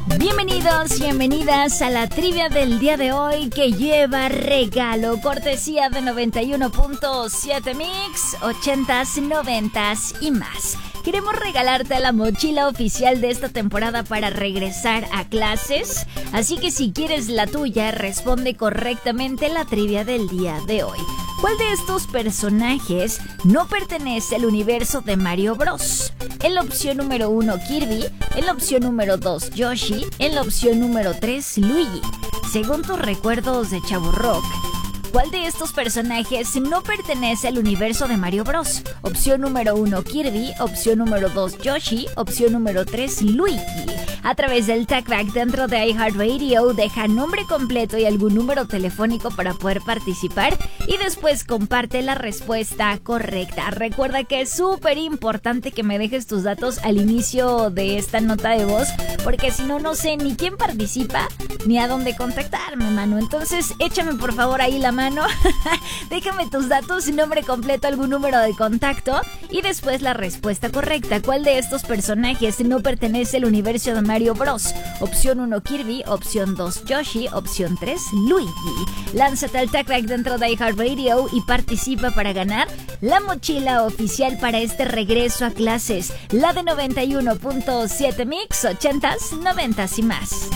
Bienvenidos y bienvenidas a la trivia del día de hoy que lleva regalo, cortesía de 91.7 Mix, 80s, 90s y más. Queremos regalarte la mochila oficial de esta temporada para regresar a clases, así que si quieres la tuya, responde correctamente la trivia del día de hoy. ¿Cuál de estos personajes no pertenece al universo de Mario Bros? En la opción número 1, Kirby. En la opción número 2, Yoshi. En la opción número 3, Luigi. Según tus recuerdos de Chavorrock, ¿cuál de estos personajes no pertenece al universo de Mario Bros? Opción número 1, Kirby. Opción número 2, Yoshi. Opción número 3, Luigi. A través del TagBack dentro de iHeartRadio, deja nombre completo y algún número telefónico para poder participar y después comparte la respuesta correcta. Recuerda que es súper importante que me dejes tus datos al inicio de esta nota de voz, porque si no, no sé ni quién participa ni a dónde contactarme, mano. Entonces, échame por favor ahí la mano. Déjame tus datos, nombre completo, algún número de contacto y después la respuesta correcta. ¿Cuál de estos personajes no pertenece al universo de Mario Bros? Opción 1, Kirby. Opción 2, Yoshi. Opción 3, Luigi. Lánzate al TagBack dentro de iHeartRadio y participa para ganar la mochila oficial para este regreso a clases, la de 91.7 Mix, 80s, 90s y más.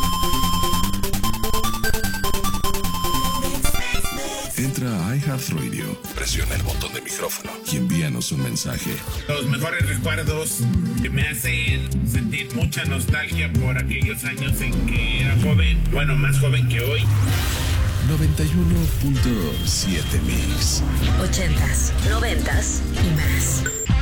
Entra a iHeartRadio, presiona el botón de micrófono y envíanos un mensaje. Los mejores recuerdos que me hacen sentir mucha nostalgia por aquellos años en que era joven, bueno, más joven que hoy. 91.7 Mix. 80s, 90s y más.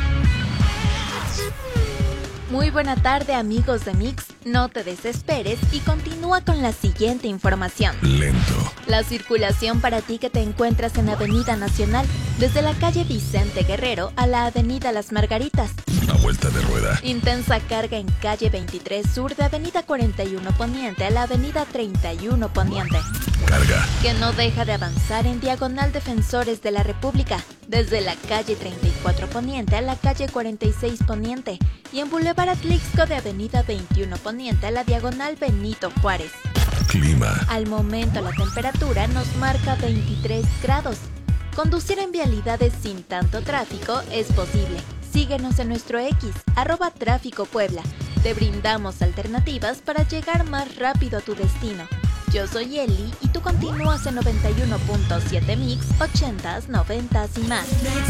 Muy buena tarde, amigos de Mix. No te desesperes y continúa con la siguiente información. Lento. La circulación para ti que te encuentras en Avenida Nacional, desde la calle Vicente Guerrero a la Avenida Las Margaritas. Una vuelta de rueda. Intensa carga en calle 23 Sur de Avenida 41 Poniente a la Avenida 31 Poniente. Carga. Que no deja de avanzar en Diagonal Defensores de la República, desde la calle 34 Poniente a la calle 46 Poniente y en Boulevard Atlixco de Avenida 21 Poniente a la Diagonal Benito Juárez. Clima. Al momento la temperatura nos marca 23 grados. Conducir en vialidades sin tanto tráfico es posible. Síguenos en nuestro X, @tráficopuebla. Te brindamos alternativas para llegar más rápido a tu destino. Yo soy Eli y tú continúas en 91.7 Mix, 80s, 90s y más.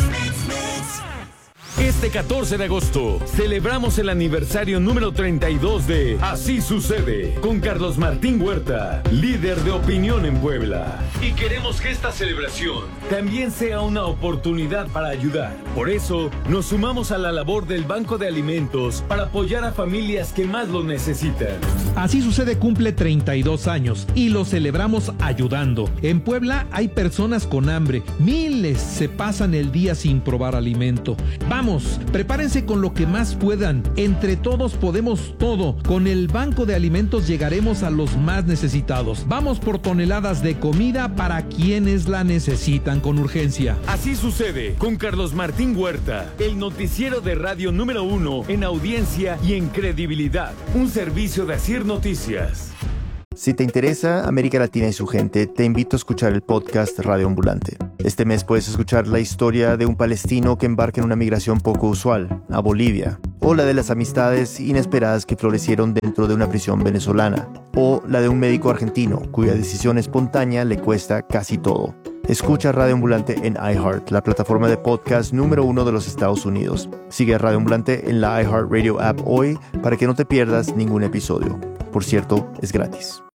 Este 14 de agosto celebramos el aniversario número 32 de Así Sucede con Carlos Martín Huerta, líder de opinión en Puebla. Y queremos que esta celebración también sea una oportunidad para ayudar. Por eso nos sumamos a la labor del Banco de Alimentos para apoyar a familias que más lo necesitan. Así Sucede cumple 32 años y lo celebramos ayudando. En Puebla hay personas con hambre, miles se pasan el día sin probar alimento. Vamos, prepárense con lo que más puedan. Entre todos podemos todo. Con el Banco de Alimentos llegaremos a los más necesitados. Vamos por toneladas de comida para quienes la necesitan con urgencia. Así Sucede con Carlos Martín Huerta, el noticiero de radio número 1 en audiencia y en credibilidad. Un servicio de Asir Noticias. Si te interesa América Latina y su gente, te invito a escuchar el podcast Radio Ambulante. Este mes puedes escuchar la historia de un palestino que embarca en una migración poco usual, a Bolivia, o la de las amistades inesperadas que florecieron dentro de una prisión venezolana, o la de un médico argentino cuya decisión espontánea le cuesta casi todo. Escucha Radio Ambulante en iHeart, la plataforma de podcast número 1 de los Estados Unidos. Sigue a Radio Ambulante en la iHeartRadio app hoy para que no te pierdas ningún episodio. Por cierto, es gratis.